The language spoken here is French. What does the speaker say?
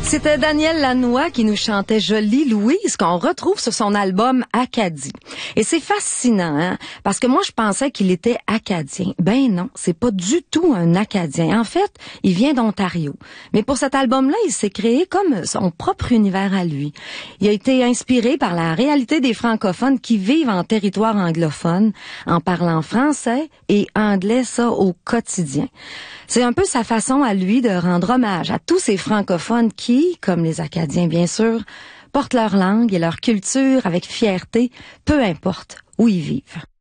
C'était Daniel Lanois qui nous chantait Jolie Louise, qu'on retrouve sur son album Acadie. Et c'est fascinant, hein? Parce que moi, je pensais qu'il était acadien. Ben non, c'est pas du tout un Acadien. En fait, il vient d'Ontario. Mais pour cet album-là, il s'est créé comme son propre univers à lui. Il a été inspiré par la réalité des francophones qui vivent en territoire anglophone, en parlant français et anglais, ça, au quotidien. C'est un peu sa façon à lui de rendre hommage à tous ces francophones qui, comme les Acadiens bien sûr, portent leur langue et leur culture avec fierté, peu importe où ils vivent.